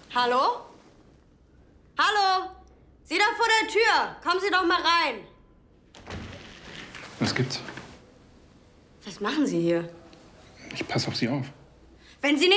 Hallo? Hallo? Sie da vor der Tür. Kommen Sie doch mal rein. Was gibt's? Was machen Sie hier? Ich passe auf Sie auf. Wenn Sie nicht